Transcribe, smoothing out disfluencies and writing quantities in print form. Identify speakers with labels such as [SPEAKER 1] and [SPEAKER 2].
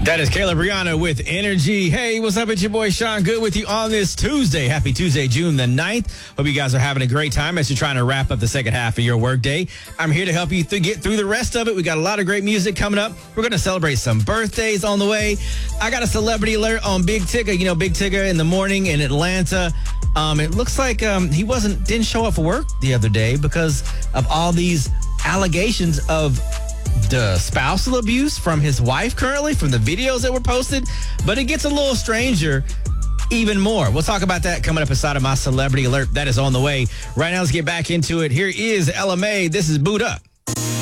[SPEAKER 1] That is Kayla Brianna with Energy. Hey, what's up? It's your boy Sean Good with you on this Tuesday. Happy Tuesday, June the 9th. Hope you guys are having a great time as you're trying to wrap up the second half of your workday. I'm here to help you get through the rest of it. We got a lot of great music coming up. We're going to celebrate some birthdays on the way. I got a celebrity alert on Big Tigger. You know, Big Tigger in the morning in Atlanta. It looks like he didn't show up for work the other day because of all these allegations of the spousal abuse from his wife currently, from the videos that were posted. But it gets a little stranger even more. We'll talk about that coming up inside of my celebrity alert. That is on the way. Right now, let's get back into it. Here is LMA. This is Boot Up.